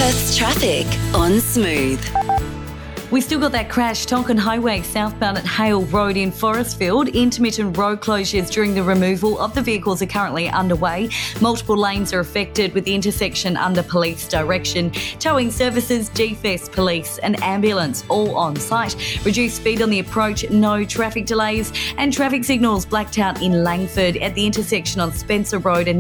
Perth's traffic on Smooth. We still got that crash, Tonkin Highway southbound at Hale Road in Forestfield. Intermittent road closures during the removal of the vehicles are currently underway. Multiple lanes are affected with the intersection under police direction. Towing services, GFS police and ambulance all on site. Reduced speed on the approach, no traffic delays, and traffic signals blacked out in Langford at the intersection on Spencer Road and